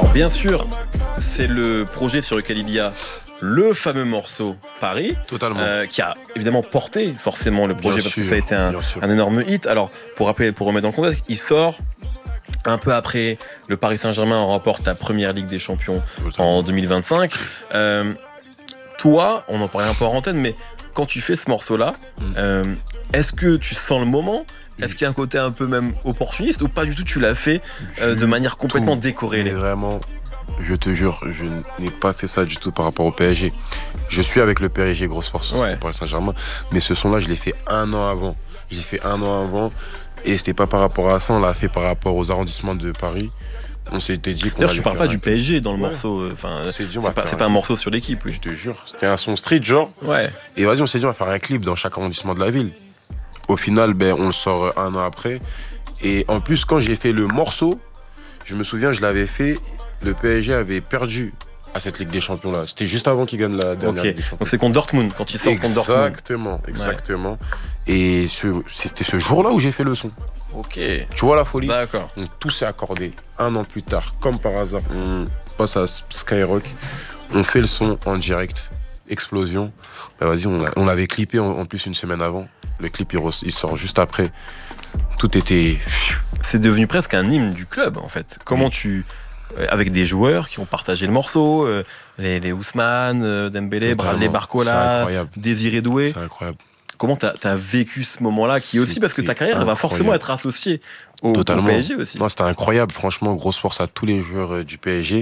Alors bien sûr, c'est le projet sur lequel il y a le fameux morceau Paris, Totalement. qui a évidemment porté forcément le projet Bien parce sûr, que ça a été bien sûr. un énorme hit. Alors pour rappeler, pour remettre dans le contexte, il sort un peu après le Paris Saint-Germain remporte la première Ligue des Champions en 2025. Toi, on en parlait un peu en antenne, mais quand tu fais ce morceau-là, est-ce que tu sens le moment ? Est-ce qu'il y a un côté un peu même opportuniste ou pas du tout, tu l'as fait de manière complètement décorrélée ? Mais vraiment, je te jure, je n'ai pas fait ça du tout par rapport au PSG. Je suis avec le PSG, grosse force, Ouais. Paris Saint-Germain, mais ce son-là, je l'ai fait un an avant. J'ai fait un an avant et c'était pas par rapport à ça, on l'a fait par rapport aux arrondissements de Paris. On s'était dit qu'on D'ailleurs, allait tu parles faire pas un du clip. PSG dans le Ouais. morceau. Enfin, On s'est dit, on c'est va pas, faire c'est un pas un clip. morceau sur l'équipe. Oui. Je te jure, c'était un son street, genre. Ouais. Et vas-y, on s'est dit, on va faire un clip dans chaque arrondissement de la ville. Au final, on le sort un an après. Et en plus, quand j'ai fait le morceau, je me souviens, je l'avais fait, le PSG avait perdu à cette Ligue des Champions-là. C'était juste avant qu'il gagne la dernière Ok. Ligue des Champions. Donc c'est contre Dortmund quand il sort contre Dortmund. Exactement. Et c'était ce jour-là où j'ai fait le son. Ok. Tu vois la folie ? D'accord. Donc tout s'est accordé. Un an plus tard, comme par hasard, on passe à Skyrock. On fait le son en direct. Explosion. Vas-y, on l'avait clippé en plus une semaine avant. Le clip, il sort juste après. Tout était... C'est devenu presque un hymne du club en fait. Comment tu... avec des joueurs qui ont partagé le morceau, les Ousmane, Dembélé, Totalement. Bradley C'est Barcola, incroyable. Désiré Doué. C'est incroyable. Comment t'as vécu ce moment-là qui aussi, parce que ta carrière elle va forcément être associée au PSG aussi. Non, c'était incroyable. Franchement, grosse force à tous les joueurs du PSG.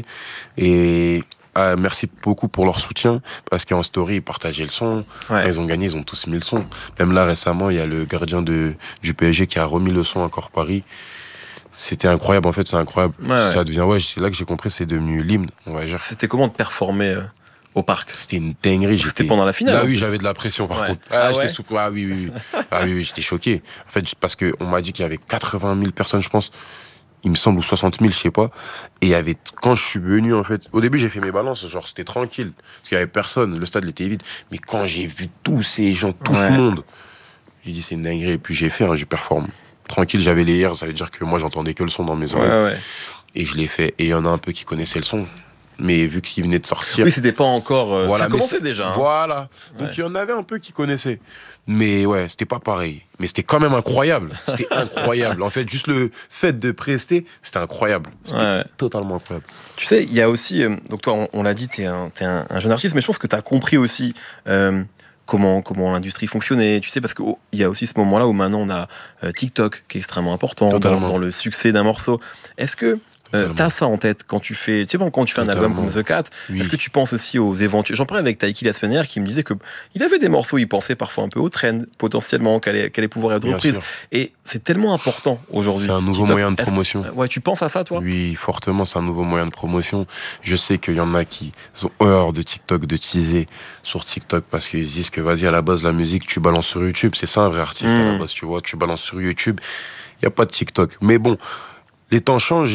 Et merci beaucoup pour leur soutien. Parce qu'en story, ils partageaient le son. Ouais. Quand ils ont gagné, ils ont tous mis le son. Même là, récemment, il y a le gardien du PSG qui a remis le son encore Paris. C'était incroyable. En fait, c'est incroyable. Ouais. Ça devient, c'est là que j'ai compris, c'est devenu l'hymne, on va dire. C'était comment de performer au parc ? C'était une dinguerie. C'était pendant la finale. Là, oui, j'avais de la pression par contre. J'étais sous. Ah oui. Ah oui, j'étais choqué. En fait, parce qu'on m'a dit qu'il y avait 80 000 personnes, je pense. Il me semble, ou 60 000, je sais pas. Et il y avait, quand je suis venu, en fait, au début, j'ai fait mes balances, genre, c'était tranquille. Parce qu'il y avait personne, le stade il était vide. Mais quand j'ai vu tous ces gens, tout ce monde, j'ai dit, c'est une dinguerie. Et puis j'ai fait, j'ai performé. Tranquille, j'avais les airs, ça veut dire que moi, j'entendais que le son dans mes oreilles. Ouais. Et je l'ai fait. Et il y en a un peu qui connaissaient le son. Mais vu qu'il venait de sortir. Oui, c'était pas encore. Voilà, ça commençait déjà. Voilà. Donc il y en avait un peu qui connaissaient. Mais ouais, c'était pas pareil. Mais c'était quand même incroyable. C'était incroyable. En fait, juste le fait de prester, c'était incroyable. C'était totalement incroyable. Tu sais, il y a aussi. Donc toi, on l'a dit, t'es un jeune artiste, mais je pense que t'as compris aussi. Comment l'industrie fonctionnait, tu sais, parce qu'il y a aussi ce moment-là où maintenant on a TikTok qui est extrêmement important dans le succès d'un morceau. Est-ce que t'as ça en tête quand tu fais, tu sais, quand tu fais un album comme The Cat, est-ce que tu penses aussi aux éventuels... J'en parlais avec Taiki la semaine dernière qui me disait qu'il avait des morceaux, il pensait parfois un peu au trend, potentiellement, qu'elle allait pouvoir être reprise. Et c'est tellement important aujourd'hui. C'est un nouveau moyen de promotion. Ouais, tu penses à ça, toi ? Oui, fortement, c'est un nouveau moyen de promotion. Je sais qu'il y en a qui ont horreur de TikTok, de teaser sur TikTok parce qu'ils disent que vas-y, à la base, la musique, tu balances sur YouTube. C'est ça un vrai artiste à la base, tu vois. Tu balances sur YouTube, il n'y a pas de TikTok. Mais bon, les temps changent.